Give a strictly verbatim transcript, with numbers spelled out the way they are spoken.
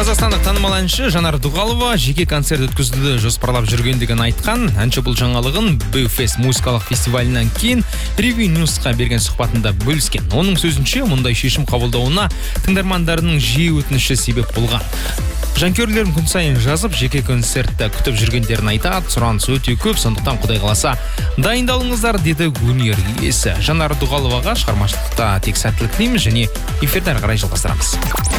Қазақстандық танымал әнші Жанар Дұғалова жеке концерт өткізуді жоспарлап жүргендігін айтқан. Әнші бұл жаңалығын Беуфест музыкалық фестивалінен кейін Ревью Ньюсқа берген сұхбатында бөліскен. Оның сөзінше, мұндай шешім қабылдауына тыңдармандарының жиі өтініші себеп болған. Жанкүйерлерім күн сайын жазып, жеке концертті күтіп жүргендерін айтады, сұраныс өте көп, сондықтан Құдай қаласа дайындалыңыздар, деді өнер иесі. Жанар Дұғаловаға шығармашылықта тек сәттілік тілейміз және эфирді әрі қарай жалғастырамыз.